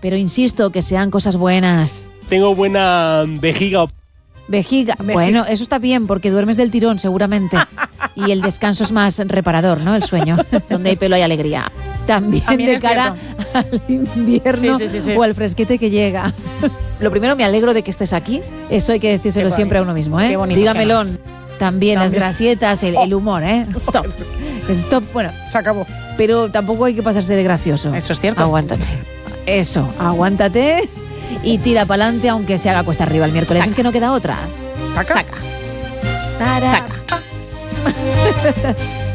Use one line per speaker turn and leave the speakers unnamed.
pero insisto, que sean cosas buenas.
Tengo buena vejiga.
Vejiga. Bueno, eso está bien porque duermes del tirón seguramente. Y el descanso es más reparador, ¿no? El sueño. Donde hay pelo hay alegría. También de cara al invierno o al fresquete que llega. Lo primero, me alegro de que estés aquí. Eso hay que decírselo siempre a uno mismo, ¿eh? Dígamelo. También las gracietas, el humor, ¿eh? Stop. Stop, bueno.
Se acabó.
Pero tampoco hay que pasarse de gracioso.
Eso es cierto.
Aguántate. Eso, aguántate y tira para adelante aunque se haga cuesta arriba el miércoles.
Taca.
Es que no queda otra.
Taca.
Saca. Saca.